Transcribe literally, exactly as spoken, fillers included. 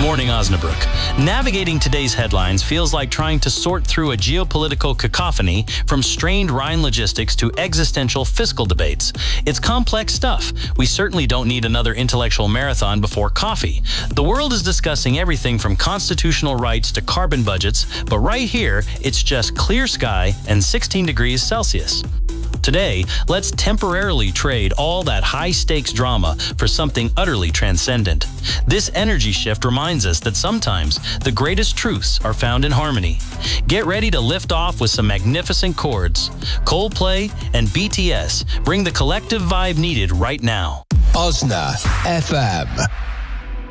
Morning, Osnabrück. Navigating today's headlines feels like trying to sort through a geopolitical cacophony from strained Rhine logistics to existential fiscal debates. It's complex stuff. We certainly don't need another intellectual marathon before coffee. The world is discussing everything from constitutional rights to carbon budgets, but right here, it's just clear sky and sixteen degrees Celsius. Today, let's temporarily trade all that high-stakes drama for something utterly transcendent. This energy shift reminds us that sometimes the greatest truths are found in harmony. Get ready to lift off with some magnificent chords. Coldplay and B T S bring the collective vibe needed right now. Osna F M.